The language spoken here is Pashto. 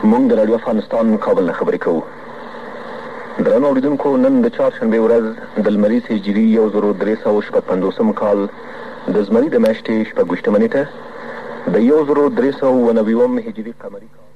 مونږ د راډیو افغانستان کابل نه خبرې کوو. درنو اورېدونکو، نن د چهارشنبې ورځ د لمریز هجري 1356 کال د زمري د میاشتې 26 نیټه د 1390 هجري قمري کال